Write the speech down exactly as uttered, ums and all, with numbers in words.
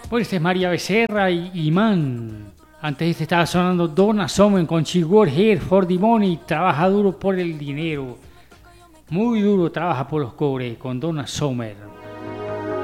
Bueno, este es María Becerra y Imán. Antes este estaba sonando Donna Summer con She Work Here for the Money. Trabaja duro por el dinero. Muy duro trabaja por los cobres con Donna Summer.